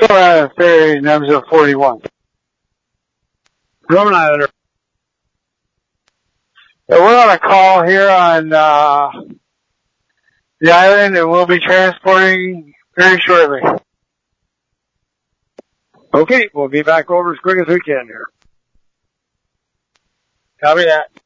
Ferry, number 41. Roman Islander. We're on a call here on the island, and we'll be transporting very shortly. Okay, we'll be back over as quick as we can here. Copy that.